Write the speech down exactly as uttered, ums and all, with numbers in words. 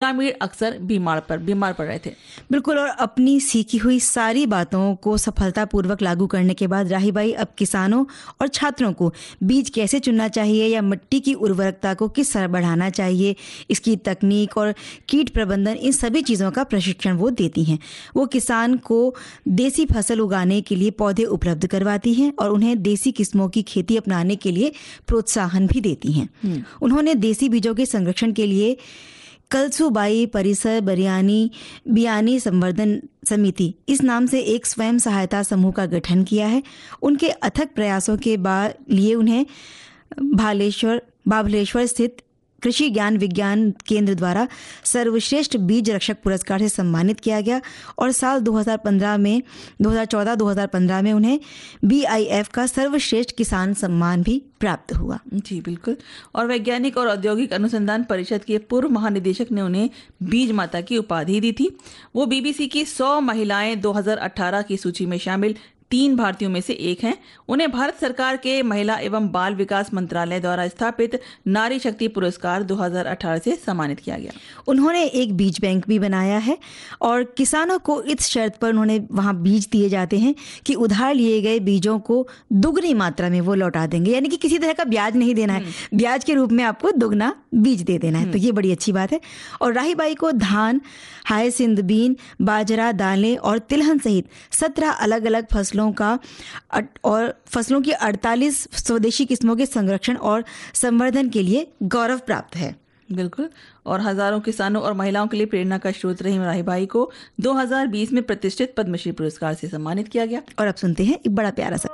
ग्रामीण अक्सर बीमार पर बीमार पड़ रहे थे। बिल्कुल, और अपनी सीखी हुई सारी बातों को सफलतापूर्वक लागू करने के बाद राहीबाई अब किसानों और छात्रों को बीज कैसे चुनना चाहिए या मिट्टी की उर्वरकता को किस तरह बढ़ाना चाहिए, इसकी तकनीक और कीट प्रबंधन, इन सभी चीज़ों का प्रशिक्षण वो देती हैं। वो किसान को देसी फसल उगाने के लिए पौधे उपलब्ध करवाती हैं और उन्हें देसी किस्मों की खेती अपनाने के लिए प्रोत्साहन भी देती हैं। उन्होंने देसी बीजों के संरक्षण के लिए कलसूबाई परिसर बरियानी बियानी संवर्धन समिति इस नाम से एक स्वयं सहायता समूह का गठन किया है। उनके अथक प्रयासों के बाद लिए उन्हें भालेश्वर बाभलेश्वर स्थित कृषि ज्ञान विज्ञान केंद्र द्वारा सर्वश्रेष्ठ बीज रक्षक पुरस्कार से सम्मानित किया गया और साल दो हज़ार पंद्रह में दो हज़ार चौदह दो हज़ार पंद्रह में उन्हें बी आई एफ का सर्वश्रेष्ठ किसान सम्मान भी प्राप्त हुआ। जी बिल्कुल। और वैज्ञानिक और औद्योगिक अनुसंधान परिषद के पूर्व महानिदेशक ने उन्हें बीज माता की उपाधि दी थी। वो बीबीसी की सौ महिलाएं दो हज़ार अठारह की सूची में शामिल तीन भारतीयों में से एक हैं। उन्हें भारत सरकार के महिला एवं बाल विकास मंत्रालय द्वारा स्थापित नारी शक्ति पुरस्कार दो हज़ार अठारह से सम्मानित किया गया। उन्होंने एक बीज बैंक भी बनाया है और किसानों को इस शर्त पर उन्होंने वहां बीज दिए जाते हैं कि उधार लिए गए बीजों को दुगनी मात्रा में वो लौटा देंगे, यानी कि किसी तरह का ब्याज नहीं देना है, ब्याज के रूप में आपको दुगना बीज दे देना है। तो ये बड़ी अच्छी बात है। और राहीबाई को धान, हायसिंथ बीन, बाजरा, दालें और तिलहन सहित सत्रह अलग अलग फसलों का और फसलों की अड़तालीस स्वदेशी किस्मों के संरक्षण और संवर्धन के लिए गौरव प्राप्त है। बिल्कुल। और हजारों किसानों और महिलाओं के लिए प्रेरणा का स्रोत रही राहीबाई को दो हज़ार बीस में प्रतिष्ठित पद्मश्री पुरस्कार से सम्मानित किया गया। और अब सुनते हैं एक बड़ा प्यारा सा